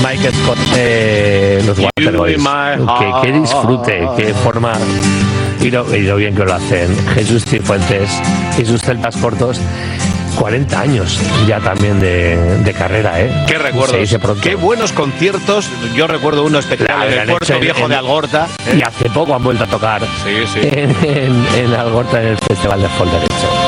Mike Scott, los Waterboys. Qué disfrute, qué forma. Y lo bien que lo hacen. Jesús Cifuentes y sus celtas cortos. 40 años ya también de carrera, ¿eh? Qué recuerdos, qué buenos conciertos. Yo recuerdo uno especial en el Puerto Viejo de Algorta. Y hace poco han vuelto a tocar en Algorta en el Festival de Folk Derecho.